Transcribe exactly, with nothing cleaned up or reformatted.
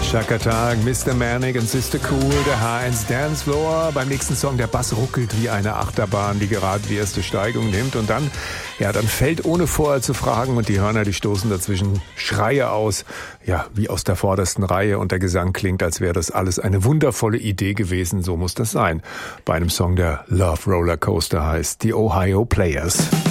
Chaka Tag, Mister Manic und Sister Cool, der H eins Dance Floor. Beim nächsten Song, der Bass ruckelt wie eine Achterbahn, die gerade die erste Steigung nimmt. Und dann, ja, dann fällt ohne vorher zu fragen und die Hörner, die stoßen dazwischen Schreie aus. Ja, wie aus der vordersten Reihe und der Gesang klingt, als wäre das alles eine wundervolle Idee gewesen. So muss das sein. Bei einem Song, der Love Roller Coaster heißt, die Ohio Players.